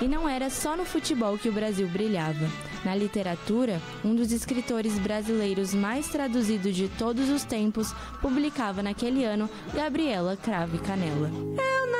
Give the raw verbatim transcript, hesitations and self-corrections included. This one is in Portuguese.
E não era só no futebol que o Brasil brilhava. Na literatura, um dos escritores brasileiros mais traduzidos de todos os tempos publicava naquele ano Gabriela Cravo e Canella.